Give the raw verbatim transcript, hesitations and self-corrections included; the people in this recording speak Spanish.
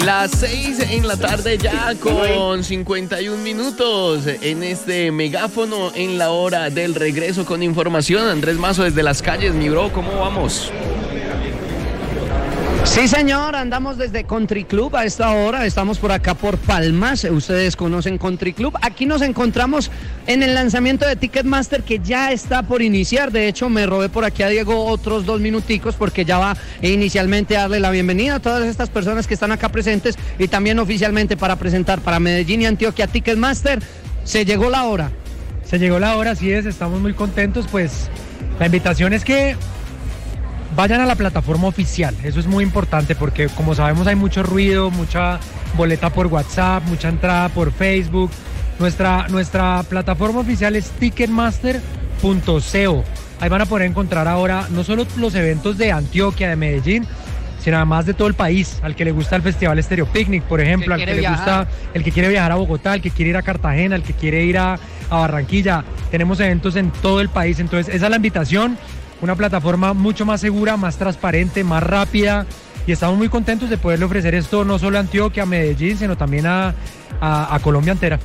Las seis en la tarde ya con cincuenta y un minutos en este megáfono en la hora del regreso con información. Andrés Mazo desde las calles, mi bro, ¿cómo vamos? Sí, señor, andamos desde Country Club a esta hora, estamos por acá por Palmas, ustedes conocen Country Club. Aquí nos encontramos en el lanzamiento de Ticketmaster que ya está por iniciar. De hecho, me robé por aquí a Diego otros dos minuticos porque ya va inicialmente a darle la bienvenida a todas estas personas que están acá presentes y también oficialmente para presentar para Medellín y Antioquia Ticketmaster. Se llegó la hora. Se llegó la hora, así es, estamos muy contentos, pues la invitación es que vayan a la plataforma oficial, eso es muy importante porque como sabemos hay mucho ruido, mucha boleta por WhatsApp, mucha entrada por Facebook. Nuestra, nuestra plataforma oficial es ticketmaster punto co. Ahí van a poder encontrar ahora no solo los eventos de Antioquia, de Medellín, sino además de todo el país. Al que le gusta el Festival Estéreo Picnic, por ejemplo, al que le gusta, el que quiere viajar a Bogotá, el que quiere ir a Cartagena, el que quiere ir a, a Barranquilla. Tenemos eventos en todo el país, entonces esa es la invitación. Una plataforma mucho más segura, más transparente, más rápida, y estamos muy contentos de poderle ofrecer esto no solo a Antioquia, a Medellín, sino también a, a, a Colombia entera.